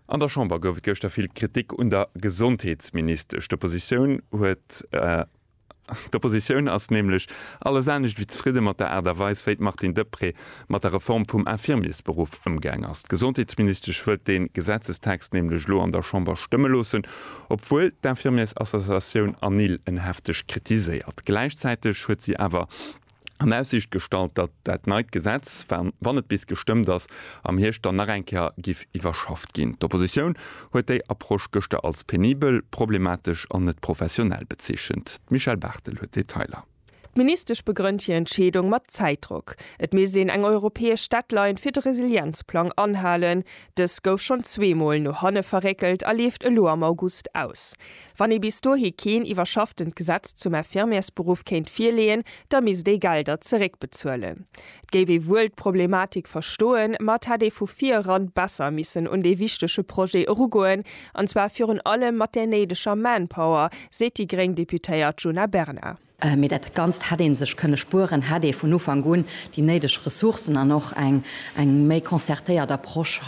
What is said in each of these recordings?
An der Chamber gouf gëcht viel Kritik und der Gesundheitsministerchte Position huet der Position ass nämlich alles ähnlich wie zufriede mat der Äderweis fäit macht den Depré mat der Reform vum Infirmiesberuf umgang ass. Gesundheitsminister schwt den Gesetzestext nämlich lo an der Chamber stimmelosen, obwohl d'Infirmiesassoziation Anil en heftig kritisiert. Gleichzeitig huet sie aber an Aussicht gestalt, dat dat Neidgesetz wannet bis gestimmt ass am Hircht der Narenker gif iwwerschafft ginn. D'Opposition huet déi Approch gochte als penibel, problematisch an net professionell bezeechchend. Michael Bartel huet Detailer. Ministerisch begrünnt die Entschädung mit Zeitdruck. Et mir sehen eng europäisch Stadtlein für den Resilienzplan anhalen. Das gouf schon zweimal no Hanne verreckelt, erlebt lo am August aus. Wann ihr bis dahin kein überschaffend Gesetz zum Infirmiersberuf kennt viel lehen, da mis de Gelder zurückbezahlen. Gewi wohl die Problematik verstohlen, mat hat vu 4 Rand besser missen und de wichtige Projekt rugoen, und zwar führen alle maternedischer Manpower, seht die Greng-Deputéiert Jona Berner. Mit dat ganz hat sech könne Spuren hat vu Ufang gun die nedech Ressourcen an noch eng méi konzertéiert Approch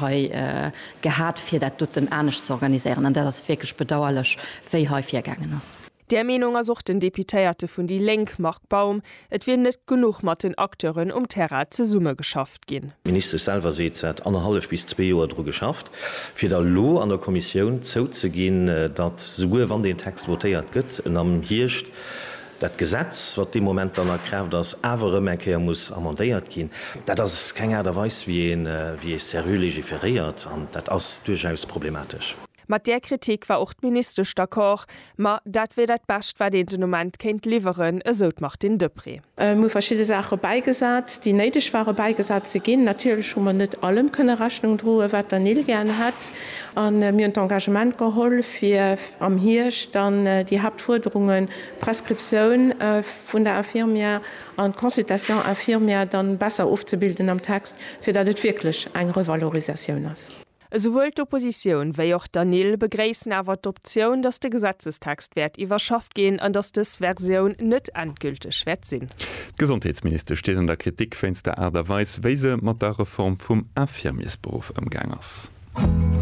gehat fir dat du den ernstnecht zu organisieren, an der das wirklich bedauerlich wéi häufiggegangen ass. Der Meinung sucht den Deputéierte vun die Lenk macht Baum, et wird net genug mat den Akteuren Terra ze Summe geschafft gin. Minister selber seit 1,5 bis 2 Joer dro geschafft, fir der Lo an der Kommission zo ze gin, dat so wann den Text votéiert gëtt en am Hircht. Dat Gesetz wat de Moment an erkräft, dats awer Menkeer muss amendéiert gin. Dat ass keng derweis wie serreux legiferiert an dat ass durchaus problematisch. Mat der Kritik war auch ministerisch d'accord, ma dat wir dat bascht war den Moment kennt liveren, esot macht den Depré. Mu verschiedene Sachen beigesat, die neidisch waren beigesat ze gin, natürlich schon man net allem könne Rechnung drohe, wat der Nil gern hat, an mir ein Engagement geholl fir am Hirsch dann die Hauptforderungen Preskription vun der Infirmier an Konsultation Infirmier dann besser aufzubilden am Text, fir dat het wirklich eng Revalorisation ass. Sowohl d'Opposition wie auch Daniel begräßen aber die Option, dass der Gesetzestext wird überschafft gehen und dass das Version nicht endgültig wird sein. Gesundheitsminister steht in der Kritik, wenn es der Äderweis, wie sie mit der Reform vom Infirmiersberuf umgegangen ist.